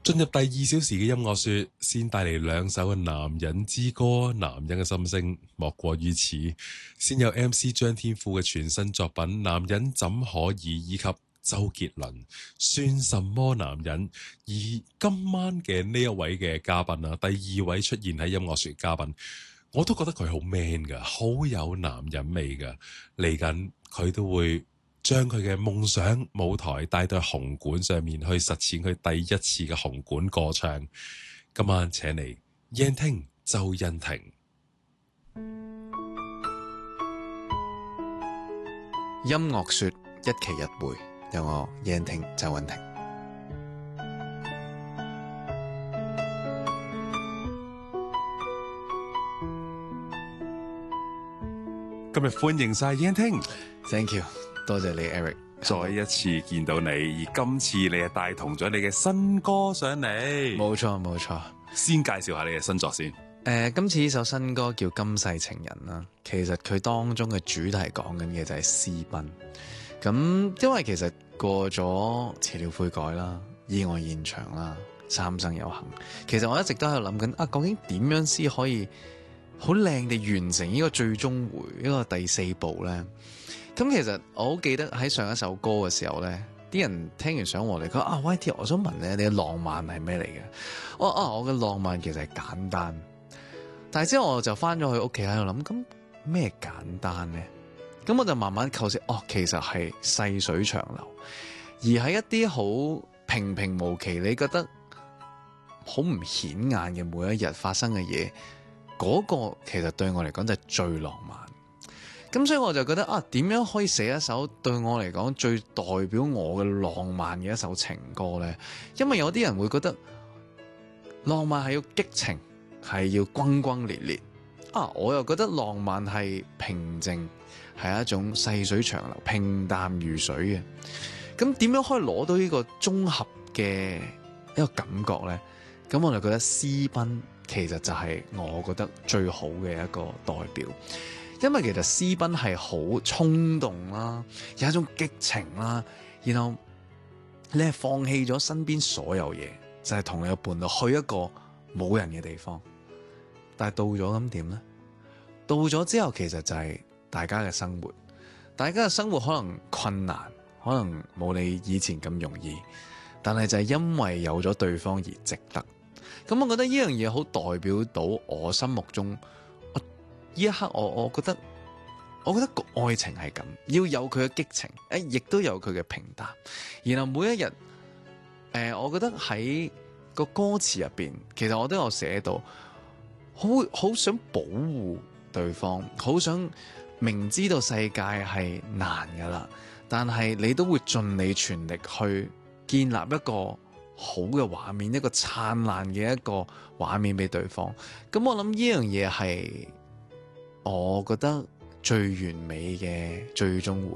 進入第2小時嘅音樂說，先帶嚟2首嘅男人之歌，男人嘅心聲莫過於此。先有 MC 張天賦嘅全新作品《男人怎可以》，以及周杰倫算什麼男人。而今晚嘅呢一位嘅嘉賓啊，第2位出現喺音樂說嘉賓，我都覺得佢好 man 噶，好有男人味噶。嚟緊佢都會將佢嘅夢想舞台帶到紅館上面去實踐佢第1次嘅紅館歌唱。今晚請嚟燕婷、周欣婷。 音樂說一期一會，有我燕婷、周欣婷。 今日歡迎晒燕婷 ，Thank you。多謝你 Eric， 再一次見到你，而今次你係帶同咗你嘅新歌上嚟。 冇錯冇錯， 先介紹下你嘅新作先。 今次呢首新歌叫《今世情人》啦，其實佢當中嘅主題講緊嘅就係私奔。咁因為其實過咗辭了悔改啦、意外現場啦、三生有幸，其實我一直都喺度諗緊啊，究竟點樣先可以好靚地完成呢個最終回，呢個第4部呢？咁其實我好記得喺上一首歌嘅時候呢，啲人聽完想和你講啊，YT，我想問你嘅浪漫係咩嚟嘅？我嘅浪漫其實係簡單，但係之後我就翻咗去屋企喺度諗，咁咩簡單呢？咁我就慢慢構思，其實係細水長流，而喺一啲好平平無奇，你覺得好唔顯眼嘅每一日發生嘅嘢，嗰個其實對我嚟講就係最浪漫。咁所以我就覺得點樣可以寫一首對我嚟講最代表我嘅浪漫嘅一首情歌呢？因為有啲人會覺得浪漫係要激情，係要轟轟烈烈。我又覺得浪漫係平靜，係一種細水長流、平淡如水嘅。咁點樣可以攞到呢個綜合嘅一個感覺呢？咁我就覺得私奔其實就係我覺得最好嘅一個代表。因為其實私奔係好衝動啦，有一種激情啦，然後你係放棄咗身邊所有嘢，就係同你嘅伴侶去一個冇人嘅地方。但係到咗咁點呢？到咗之後，其實就係大家嘅生活，大家嘅生活可能困難，可能冇你以前咁容易，但係就係因為有咗對方而值得。咁我覺得呢樣嘢好代表到我心目中。呢一刻我覺得個愛情係咁，要有佢嘅激情，亦都有佢嘅平淡。然後每一日，我覺得喺個歌詞入邊，其實我都有寫到，好想保護對方，好想明知道世界係難噶啦，但係你都會盡你全力去建立一個好嘅畫面，一個燦爛嘅一個畫面俾對方。咁我諗呢樣嘢係我覺得最完美嘅最終回。